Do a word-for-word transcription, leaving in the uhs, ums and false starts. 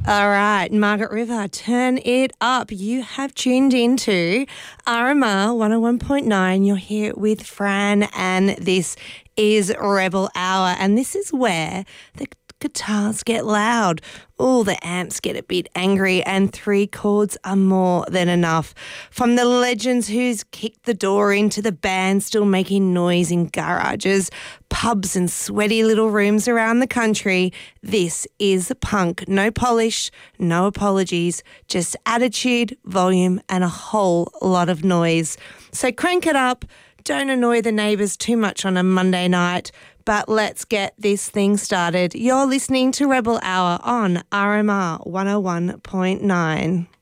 All right, Margaret River, turn it up. You have tuned into R M R one oh one point nine. You're here with Fran, and this is Rebel Hour. And this is where the guitars get loud. All the amps get a bit angry, and three chords are more than enough. From the legends who's kicked the door into the band still making noise in garages, pubs and sweaty little rooms around the country, this is punk. No polish, no apologies, just attitude, volume and a whole lot of noise. So crank it up. Don't annoy the neighbours too much on a Monday night, but let's get this thing started. You're listening to Rebel Hour on R M R one oh one point nine.